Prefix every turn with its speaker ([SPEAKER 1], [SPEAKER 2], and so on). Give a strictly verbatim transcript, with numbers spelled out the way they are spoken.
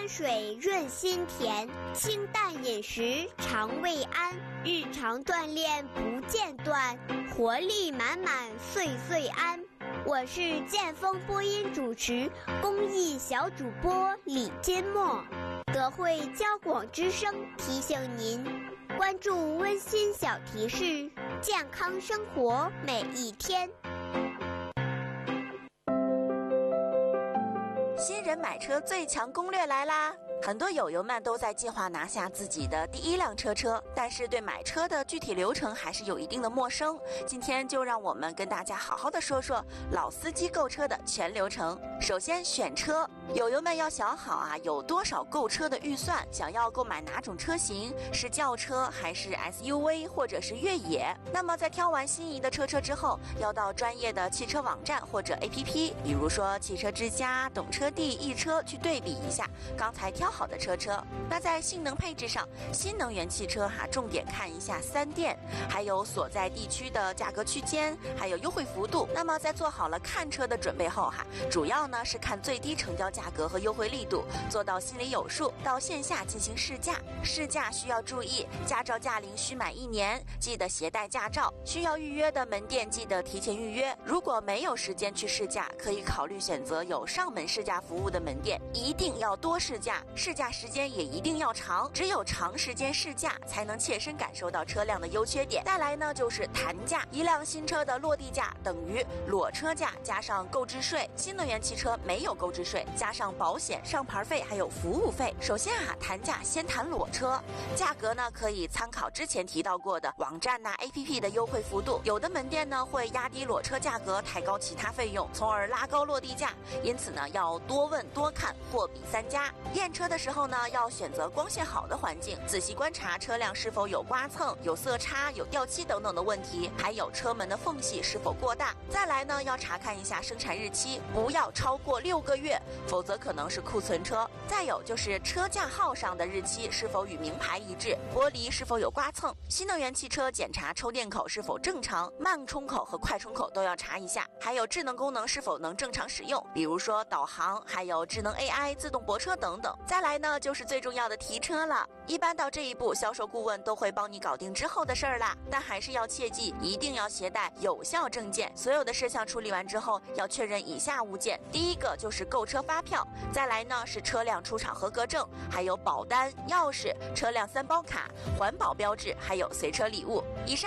[SPEAKER 1] 山水润心田，清淡饮食肠胃安，日常锻炼不间断，活力满满岁岁安。我是剑锋播音主持公益小主播李金墨，德惠交广之声提醒您关注温馨小提示，健康生活每一天。
[SPEAKER 2] 新人买车最强攻略来啦！很多友友们都在计划拿下自己的第一辆车车，但是对买车的具体流程还是有一定的陌生。今天就让我们跟大家好好的说说老司机购车的全流程。首先选车，友友们要想好啊，有多少购车的预算，想要购买哪种车型，是轿车还是 S U V 或者是越野。那么在挑完心仪的车车之后，要到专业的汽车网站或者 A P P， 比如说汽车之家、懂车帝、易车去对比一下刚才挑好的车车。那在性能配置上，新能源汽车哈、啊，重点看一下三电，还有所在地区的价格区间，还有优惠幅度。那么在做好了看车的准备后哈、啊，主要呢是看最低成交价格和优惠力度，做到心里有数，到线下进行试驾。试驾需要注意，驾照驾龄需满一年，记得携带驾照。需要预约的门店记得提前预约。如果没有时间去试驾，可以考虑选择有上门试驾服务的门店，一定要多试驾，试驾时间也一定要长，只有长时间试驾才能切身感受到车辆的优缺点。再来呢就是谈价，一辆新车的落地价等于裸车价加上购置税，新能源汽车没有购置税，加上保险、上牌费还有服务费。首先啊，谈价先谈裸车，价格呢可以参考之前提到过的网站呐、啊、A P P 的优惠幅度，有的门店呢会压低裸车价格，抬高其他费用，从而拉高落地价。因此呢，要多问多看，货比三家。验车的时候呢，要选择光线好的环境，仔细观察车辆是否有刮蹭、有色差、有掉漆等等的问题，还有车门的缝隙是否过大。再来呢，要查看一下生产日期，不要超过六个月，否则可能是库存车。再有就是车架号上的日期是否与名牌一致，玻璃是否有刮蹭。新能源汽车检查抽电口是否正常，慢充口和快充口都要查一下，还有智能功能是否能正常使用，比如说导航，还有智能 A I、自动泊车等等。再来呢，就是最重要的提车了。一般到这一步，销售顾问都会帮你搞定之后的事儿啦。但还是要切记，一定要携带有效证件。所有的事项处理完之后，要确认以下物件：第一个就是购车发票，再来呢是车辆出厂合格证，还有保单、钥匙、车辆三包卡、环保标志，还有随车礼物。以上